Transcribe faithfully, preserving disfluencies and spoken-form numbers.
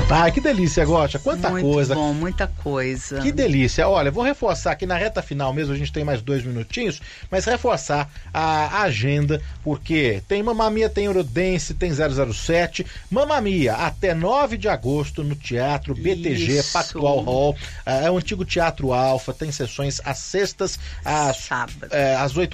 Ai, que delícia, Gocha. Quanta Muito coisa. bom, muita coisa. Que delícia. Olha, vou reforçar aqui na reta final mesmo, a gente tem mais dois minutinhos, mas reforçar a agenda, porque tem Mamma Mia, tem Eurodance, tem zero zero sete. Mamma Mia, até nove de agosto no Teatro B T G, Isso. Pactual Hall. É o antigo Teatro Alfa, tem sessões às sextas, às, Sábado. é, às oito